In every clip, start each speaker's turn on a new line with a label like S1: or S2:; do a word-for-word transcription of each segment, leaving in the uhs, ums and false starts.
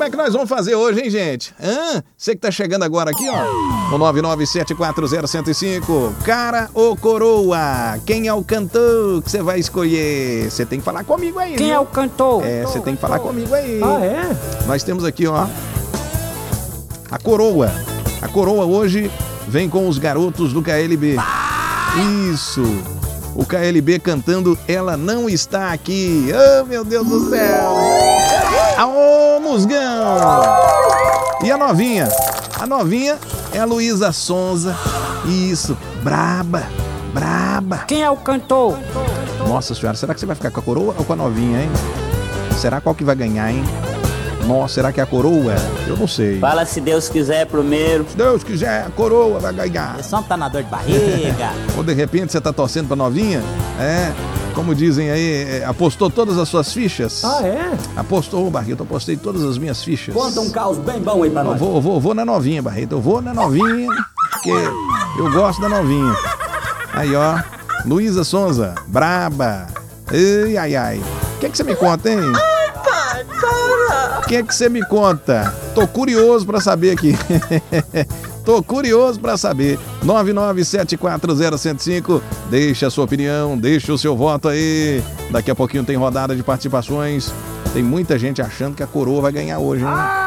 S1: como é que nós vamos fazer hoje, hein, gente? Hã? Você que tá chegando agora aqui, ó, no nove nove sete quatro zero um zero cinco. Cara ou coroa? Quem é o cantor que você vai escolher? Você tem que falar comigo aí,
S2: Quem
S1: viu?
S2: é o cantor?
S1: É, você tem que falar comigo aí.
S2: Ah, é?
S1: Nós temos aqui, ó, a coroa. A coroa hoje vem com os garotos do K L B. Isso. O K L B cantando Ela Não Está Aqui. Oh, meu Deus do céu. Aô, musgão. E a novinha? A novinha é a Luísa Sonza. Isso, braba, braba.
S2: Quem é o cantor?
S1: Nossa senhora, será que você vai ficar com a coroa ou com a novinha, hein? Será qual que vai ganhar, hein? Nossa, será que é a coroa? Eu não sei.
S3: Fala se Deus quiser primeiro.
S1: Se Deus quiser, a coroa vai ganhar.
S3: O som tá na dor de barriga.
S1: Ou de repente você tá torcendo pra novinha? É, como dizem aí, é, apostou todas as suas fichas?
S2: Ah, é?
S1: Apostou, Barreto, apostei todas as minhas fichas.
S4: Conta um caos bem bom aí pra
S1: Eu
S4: nós.
S1: vou, eu vou, eu vou na novinha, Barreto, eu vou na novinha, porque eu gosto da novinha. Aí, ó, Luísa Sonza, braba. Ai, ai, ai. O que é que você me conta, hein? O que é que você me conta? Tô curioso pra saber aqui. Tô curioso pra saber. nove nove sete quatro zero um zero cinco. Deixa a sua opinião, deixa o seu voto aí. Daqui a pouquinho tem rodada de participações. Tem muita gente achando que a coroa vai ganhar hoje, hein?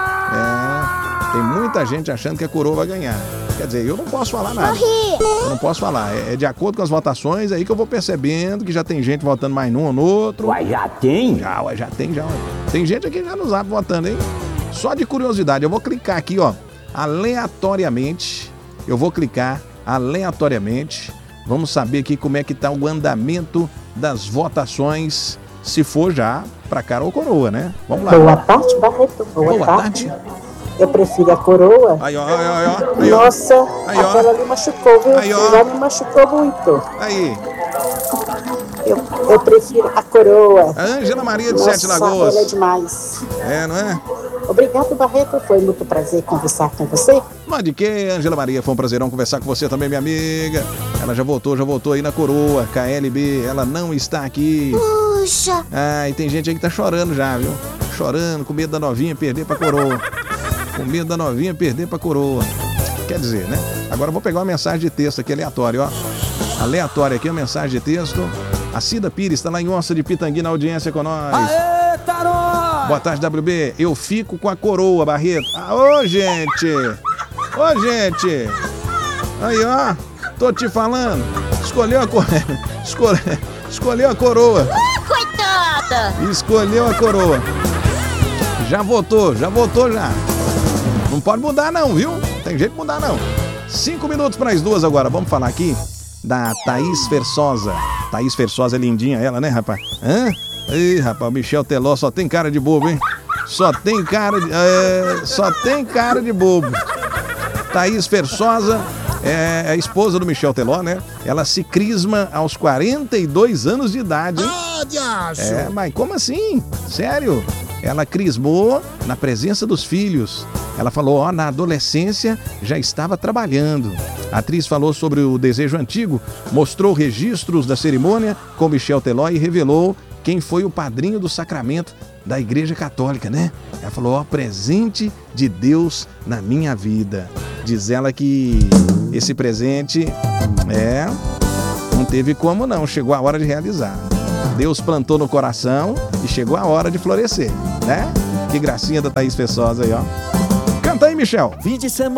S1: É, tem muita gente achando que a coroa vai ganhar. Quer dizer, eu não posso falar nada. Eu não posso falar. É de acordo com as votações, aí que eu vou percebendo que já tem gente votando mais num ou no outro.
S4: Uai, já tem?
S1: Já, ué, já tem, já. Ué. Tem gente aqui já no Zap votando, hein? Só de curiosidade, eu vou clicar aqui, ó, aleatoriamente. Eu vou clicar aleatoriamente. Vamos saber aqui como é que tá o andamento das votações, se for já pra cara ou coroa, né? Vamos lá.
S5: Boa tarde, Barreto. Boa,
S1: Boa
S5: tarde.
S1: tarde.
S5: Eu prefiro a coroa.
S1: Aí, ó, aí, ó, aí, ó. Aí, ó.
S5: Nossa,
S1: Aí, ó.
S5: aquela ali machucou, viu?
S1: Aí, ó.
S5: Já me machucou muito.
S1: Aí,
S5: Eu, eu prefiro a coroa.
S1: a Ângela Maria de
S5: Nossa,
S1: Sete Lagoas.
S5: ela é demais.
S1: É, não é?
S5: Obrigado, Barreto. Foi muito prazer conversar com você.
S1: Mas de que, Ângela Maria? Foi um prazerão conversar com você também, minha amiga. Ela já voltou, já voltou aí na coroa. K L B, ela não está aqui.
S6: Puxa.
S1: Ah, e tem gente aí que tá chorando já, viu? Chorando, com medo da novinha perder pra coroa. Com medo da novinha perder pra coroa. Quer dizer, né? Agora eu vou pegar uma mensagem de texto aqui aleatória, ó. Aleatória aqui, uma mensagem de texto. A Cida Pires tá lá em Onça de Pitangui na audiência com nós.
S2: Aê, tarô!
S1: Boa tarde, W B. Eu fico com a coroa, Barreto. Ah, ô, gente! Ô, gente! Aí, ó. Tô te falando. Escolheu a coroa. Escolheu, escolheu a coroa.
S6: Coitada.
S1: Escolheu a coroa. Já votou, já votou já. Não pode mudar não, viu? Tem jeito de mudar não. Cinco minutos para as duas agora. Vamos falar aqui da Thaís Versosa. Thaís Versosa é lindinha ela, né, rapaz? Hã? Ih, rapaz, o Michel Teló só tem cara de bobo, hein? Só tem cara de... É, só tem cara de bobo. Thaís Versosa é a esposa do Michel Teló, né? Ela se crisma aos quarenta e dois anos de idade, hein?
S6: Ah, diacho.
S1: É, mas como assim? Sério? Ela crismou na presença dos filhos. Ela falou, ó, na adolescência já estava trabalhando. A atriz falou sobre o desejo antigo, mostrou registros da cerimônia com Michel Teló e revelou quem foi o padrinho do sacramento da Igreja Católica, né? Ela falou, ó, presente de Deus na minha vida. Diz ela que esse presente, é, não teve como não, chegou a hora de realizar. Deus plantou no coração e chegou a hora de florescer, né? Que gracinha da Thaís Versosa aí, ó. Canta aí, Michel.
S2: Fim de semana.